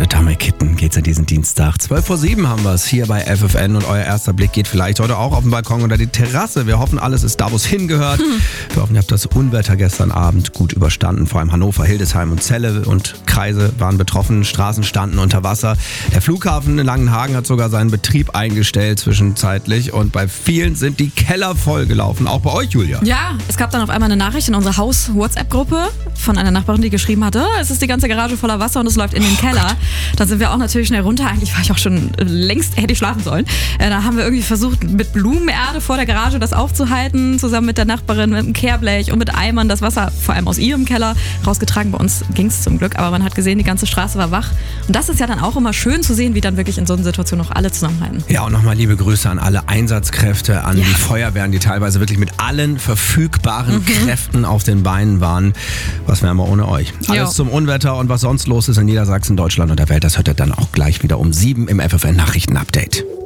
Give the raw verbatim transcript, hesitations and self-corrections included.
Mit Tammy Kitten geht's ja diesen Dienstag. zwölf vor sieben haben wir es hier bei F F N und euer erster Blick geht vielleicht heute auch auf den Balkon oder die Terrasse. Wir hoffen, alles ist da, wo es hingehört. Hm. Wir hoffen, ihr habt das Unwetter gestern Abend gut überstanden. Vor allem Hannover, Hildesheim und Celle und Kreise waren betroffen. Straßen standen unter Wasser. Der Flughafen in Langenhagen hat sogar seinen Betrieb eingestellt zwischenzeitlich und bei vielen sind die Keller vollgelaufen. Auch bei euch, Julia. Ja, es gab dann auf einmal eine Nachricht in unserer Haus-WhatsApp-Gruppe von einer Nachbarin, die geschrieben hatte, oh, es ist die ganze Garage voller Wasser und es läuft in den oh Keller. Gott. Dann sind wir auch natürlich schnell runter. Eigentlich war ich auch schon längst, hätte ich schlafen sollen. Äh, da haben wir irgendwie versucht, mit Blumenerde vor der Garage das aufzuhalten, zusammen mit der Nachbarin, mit einem Kehrblech und mit Eimern das Wasser, vor allem aus ihrem Keller, rausgetragen. Bei uns ging es zum Glück, aber man hat gesehen, die ganze Straße war wach. Und das ist ja dann auch immer schön zu sehen, wie dann wirklich in so einer Situation noch alle zusammenhalten. Ja, und nochmal liebe Grüße an alle Einsatzkräfte, an ja. die Feuerwehren, die teilweise wirklich mit allen verfügbaren mhm. Kräften auf den Beinen waren. Was wären wir ohne euch? Alles jo. zum Unwetter und was sonst los ist in Niedersachsen, Deutschland und der Welt, das hört ihr dann auch gleich wieder um sieben im F F N Nachrichten Update.